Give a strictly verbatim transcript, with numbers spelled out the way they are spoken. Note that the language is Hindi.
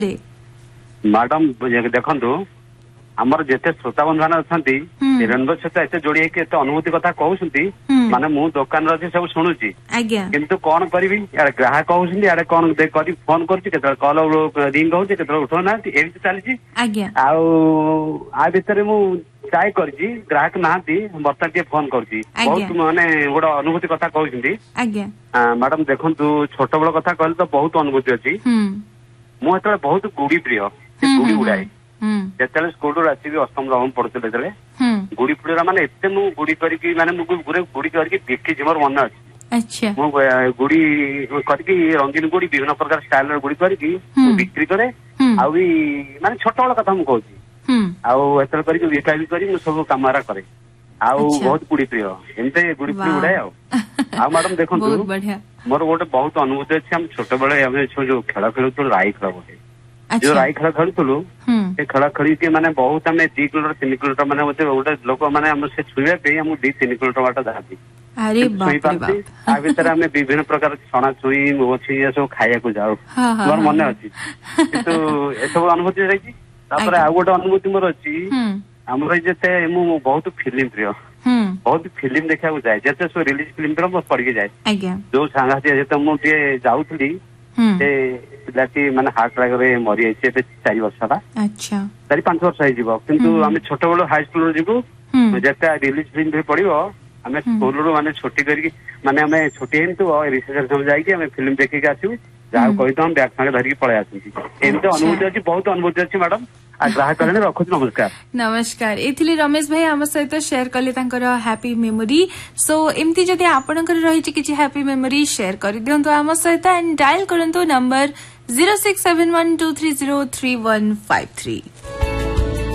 मैडम देखु आमर जिते श्रोता बंधु मैंने अच्छा रेनबो सहित एत जोड़ी होकर एत अनुभूति कथा कहते माने मु दुकान अच्छी सब शुणुची किंतु कौन करी ग्राहक कहते आड़े कौन कर फोन कर कल रिंग हो उठो ना एमती चली आ भितर मु ट्राए कर ग्राहक ना बर्तमान टे फोन कर बहुत माने गोटे अनुभूति कथा कहते मैडम देखु छोट बड़ कथा कहले तो बहुत अनुभूति अच्छी मुझे बहुत गुड़ी प्रिय गुड़ी उड़ाए जिते स्कूल आसिक अष्टम नवम पढ़ुते गुड़ी फुड़ा माने एत मु गुड़ी करके माने गुड़ी करके देखी मोर मन अच्छी गुड़ी करके रंगीन गुड़ी विभिन्न प्रकार स्टाइल गुड़ी करके बिक्री करे आउ माने छोट बड़ कथा मुझे कहूँ आउ करके बिका भी करी सब कम करे आउ बहुत गुड़ी प्रिय एमती गुड़ी फुड़ी उड़ाए आ मैडम देखो मोर गोटे बहुत अनुभूति अच्छी हम छोट बड़े जो खेल खेलुलु राई खेल गोटे जो राई खेल खेलुलु से खेल खेल माने बहुत आम दी किलोमीटर तीन किलोमीटर माने गोटे लोक मैंने से छुआ आमको दी तीन किलोमीटर बाट जाती आ भितर आम विभिन्न प्रकार छणा छुई मोछी सब खाया जाऊ मोर मन अच्छी कितु एसब अनुभूति रही आउ गोटे अनुभूति मोर अच्छी आमर जिते मु बहुत फिल्म प्रिय बहुत फिल्म देखा जाए जिते सब रिलीज फिल्म तो पड़ जाए जो सांघाती जिते मुझे जाऊली पिलाटी माने हार्ट अटैक मरी जाइए चार वर्ष चार पांच वर्ष हो आम छोट बड़ हाई स्कूल जीवु जिते रिलीज फिल्म पड़ो आम स्कूल माने छुट्टी कर माने आम छुट्टी रिसेप्शन जाकि फिल्म देखिक आसू जहाँ कही तो हम बैग सांगे धरिकी पलि आसुची एमती अनुभूति अच्छी बहुत अनुभूति अच्छी मैडम ग्राहक रखुच नमस्कार नमस्कार ये रमेश भाई आम सहित शेयर कले हैप्पी मेमोरी सो एमती जदि आपणकर रही किसी हैप्पी मेमोरी शेयर कर दिंतु आम सहित एंड डायल करंतु number zero six seven one two three zero three one five three.